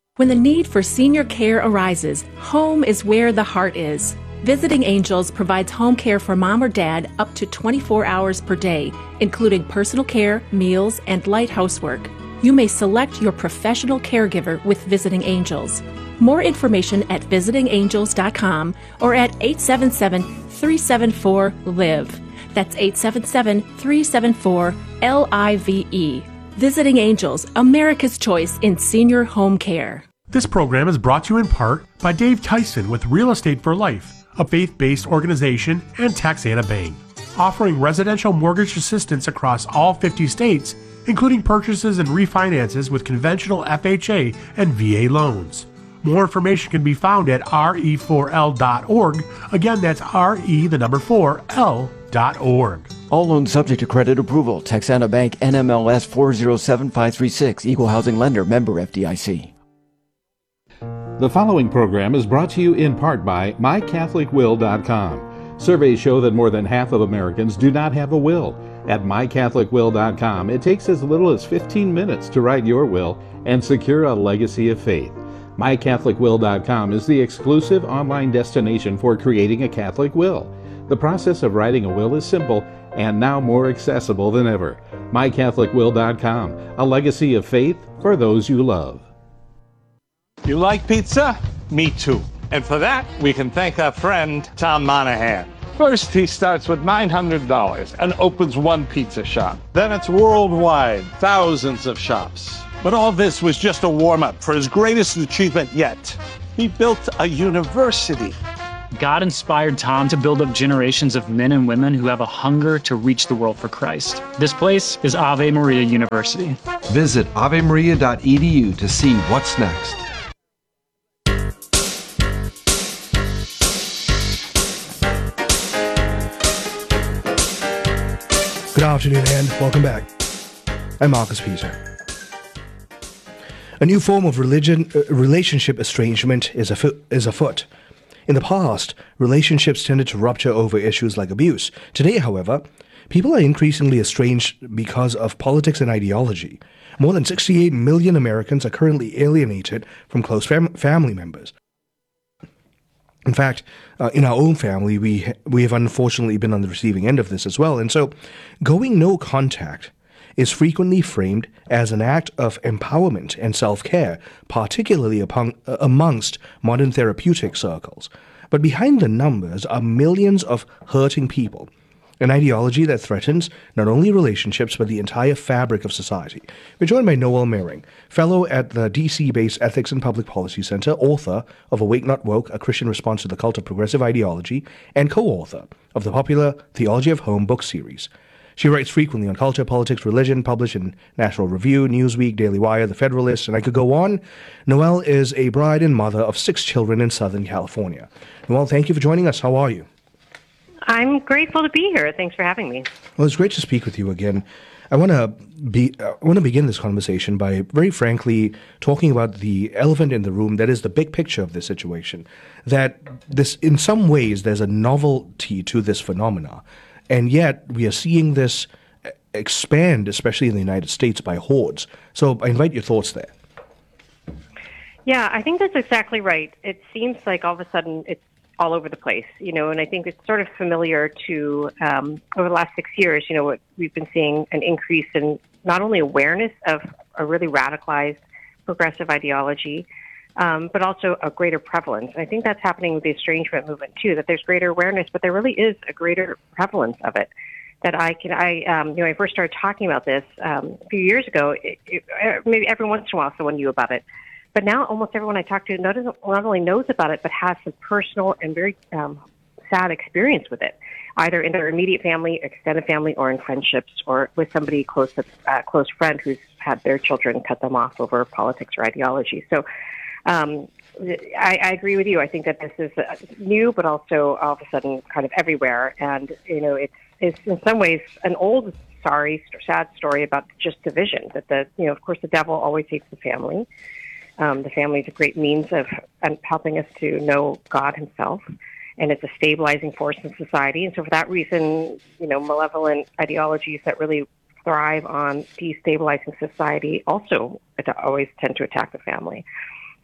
When the need for senior care arises, home is where the heart is. Visiting Angels provides home care for mom or dad up to 24 hours per day, including personal care, meals, and light housework. You may select your professional caregiver with Visiting Angels. More information at visitingangels.com or at 877-374-LIVE. That's 877-374-LIVE. Visiting Angels, America's choice in senior home care. This program is brought to you in part by Dave Tyson with Real Estate for Life, a faith-based organization, and Taxana Bank, offering residential mortgage assistance across all 50 states, including purchases and refinances with conventional FHA and VA loans. More information can be found at re4l.org. Again, that's re4l.org. All loans subject to credit approval. Texana Bank, NMLS 407536, Equal Housing Lender, member FDIC. The following program is brought to you in part by MyCatholicWill.com. Surveys show that more than half of Americans do not have a will. At MyCatholicWill.com, it takes as little as 15 minutes to write your will and secure a legacy of faith. MyCatholicWill.com is the exclusive online destination for creating a Catholic will. The process of writing a will is simple and now more accessible than ever. MyCatholicWill.com, a legacy of faith for those you love. You like pizza? Me too. And for that, we can thank our friend, Tom Monahan. First, he starts with $900 and opens one pizza shop. Then it's worldwide, thousands of shops. But all this was just a warm-up for his greatest achievement yet. He built a university. God inspired Tom to build up generations of men and women who have a hunger to reach the world for Christ. This place is Ave Maria University. Visit avemaria.edu to see what's next. Good afternoon and welcome back. I'm Marcus Peter. A new form of relationship estrangement is afoot. In the past, relationships tended to rupture over issues like abuse. Today, however, people are increasingly estranged because of politics and ideology. More than 68 million Americans are currently alienated from close family members. In fact, in our own family, we have unfortunately been on the receiving end of this as well. And so, going no contact is frequently framed as an act of empowerment and self-care, particularly amongst modern therapeutic circles. But behind the numbers are millions of hurting people, an ideology that threatens not only relationships but the entire fabric of society. We're joined by Noel Mehring, fellow at the DC-based Ethics and Public Policy Center, author of Awake Not Woke, A Christian Response to the Cult of Progressive Ideology, and co-author of the popular Theology of Home book series. She writes frequently on culture, politics, religion, published in National Review, Newsweek, Daily Wire, The Federalist, and I could go on. Noel is a bride and mother of 6 children in Southern California. Noel, thank you for joining us. How are you? I'm grateful to be here. Thanks for having me. Well, it's great to speak with you again. I want to begin this conversation by very frankly talking about the elephant in the room that is the big picture of this situation. That this, in some ways, there's a novelty to this phenomena, and yet we are seeing this expand, especially in the United States, by hordes. So I invite your thoughts there. Yeah, I think that's exactly right. It seems like all of a sudden it's all over the place, and I think it's sort of familiar to, over the last 6 years, what we've been seeing an increase in not only awareness of a really radicalized progressive ideology, but also a greater prevalence. And I think that's happening with the estrangement movement too, that there's greater awareness, but there really is a greater prevalence of it. That I first started talking about this a few years ago, maybe every once in a while someone knew about it. But now almost everyone I talk to not only knows about it, but has some personal and very sad experience with it, either in their immediate family, extended family, or in friendships, or with somebody close friend who's had their children cut them off over politics or ideology. So I agree with you. I think that this is new, but also all of a sudden kind of everywhere. And, it's in some ways an old, sad story about just division, that of course, the devil always hates the family. The family is a great means of helping us to know God himself, and it's a stabilizing force in society. And so for that reason, malevolent ideologies that really thrive on destabilizing society also always tend to attack the family.